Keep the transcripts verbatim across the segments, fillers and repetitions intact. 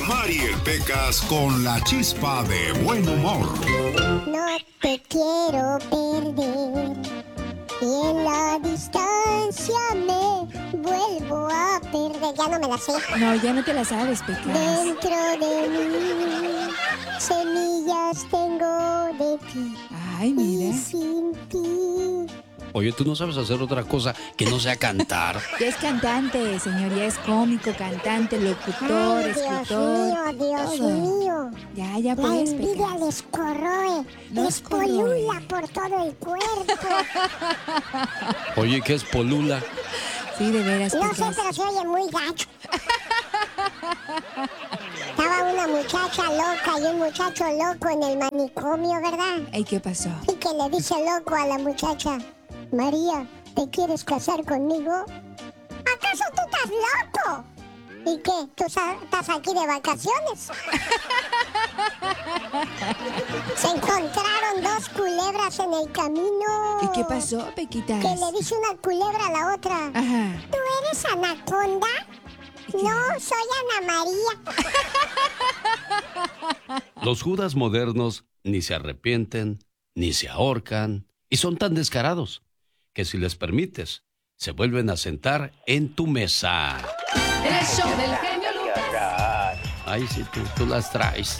Mariel Pecas con la chispa de buen humor. No te quiero perder y en la distancia me vuelvo a perder. Ya no me la sé. No, ya no te la sabes, Pecas. Dentro de mí semillas tengo de ti. Ay, mira. Y sin ti. Oye, ¿tú no sabes hacer otra cosa que no sea cantar? Ya es cantante, señor, ya es cómico, cantante, locutor, Ay, escritor. Dios mío, Dios todo. mío. Ya, ya La puedes, envidia Pecas. les corroe, No les es corroe. polula por todo el cuerpo. Oye, ¿qué es polula? Sí, de veras, No sé, Pecas. pero se oye muy gacho. Estaba una muchacha loca y un muchacho loco en el manicomio, ¿verdad? Ey, ¿qué pasó? Y que le dice loco a la muchacha: María, ¿te quieres casar conmigo? ¿Acaso tú estás loco? ¿Y qué? ¿Tú sa- estás aquí de vacaciones? Se encontraron dos culebras en el camino. ¿Y qué pasó, Pequitas? Que le dice una culebra a la otra: Ajá. ¿tú eres anaconda? No, soy Ana María. Los Judas modernos ni se arrepienten, ni se ahorcan, y son tan descarados que si les permites, se vuelven a sentar en tu mesa. El show del genio Lucas. Ay, sí, tú, tú las traes.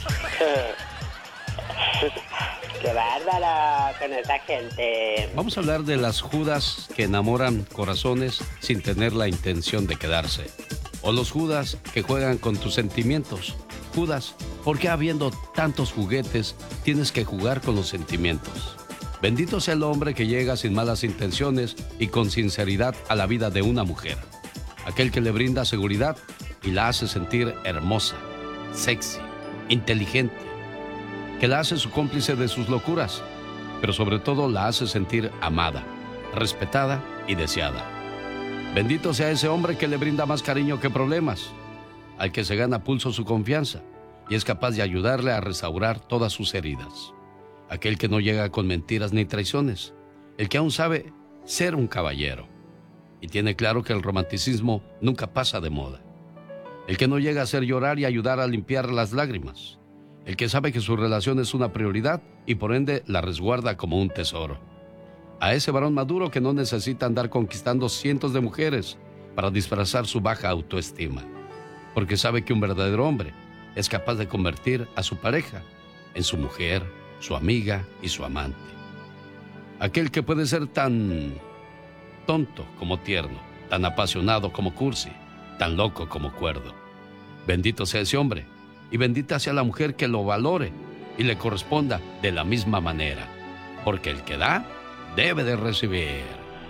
¡Qué bárbaro con esa gente! Vamos a hablar de las Judas que enamoran corazones sin tener la intención de quedarse. O los Judas que juegan con tus sentimientos. Judas, ¿por qué habiendo tantos juguetes tienes que jugar con los sentimientos? Bendito sea el hombre que llega sin malas intenciones y con sinceridad a la vida de una mujer. Aquel que le brinda seguridad y la hace sentir hermosa, sexy, inteligente. Que la hace su cómplice de sus locuras, pero sobre todo la hace sentir amada, respetada y deseada. Bendito sea ese hombre que le brinda más cariño que problemas, al que se gana pulso su confianza y es capaz de ayudarle a restaurar todas sus heridas. Aquel que no llega con mentiras ni traiciones, el que aún sabe ser un caballero y tiene claro que el romanticismo nunca pasa de moda. El que no llega a hacer llorar y ayudar a limpiar las lágrimas. El que sabe que su relación es una prioridad y por ende la resguarda como un tesoro. A ese varón maduro que no necesita andar conquistando cientos de mujeres para disfrazar su baja autoestima. Porque sabe que un verdadero hombre es capaz de convertir a su pareja en su mujer, su amiga y su amante. Aquel que puede ser tan tonto como tierno, tan apasionado como cursi, tan loco como cuerdo. Bendito sea ese hombre y bendita sea la mujer que lo valore y le corresponda de la misma manera. Porque el que da, debe de recibir.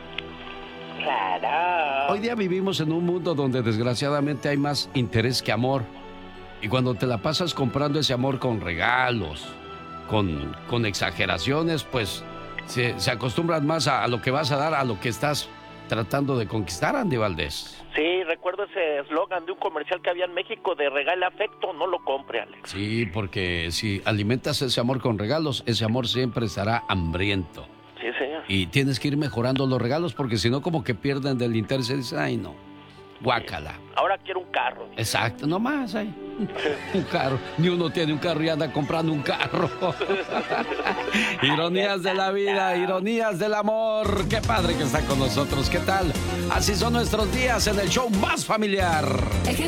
¡Claro! Hoy día vivimos en un mundo donde desgraciadamente hay más interés que amor. Y cuando te la pasas comprando ese amor con regalos, con, con exageraciones, pues se, se acostumbran más a, a lo que vas a dar, a lo que estás tratando de conquistar, Andy Valdés. Sí, recuerdo ese eslogan de un comercial que había en México de regale afecto, no lo compre, Alex. Sí, porque si alimentas ese amor con regalos, ese amor siempre estará hambriento. Sí, señor. Y tienes que ir mejorando los regalos porque si no como que pierden del interés y dicen, ay no, guácala. Ahora quiero un carro. Exacto, nomás hay un carro. Ni uno tiene un carro y anda comprando un carro. Ironías de la vida, ironías del amor. Qué padre que está con nosotros. ¿Qué tal? Así son nuestros días en el show más familiar.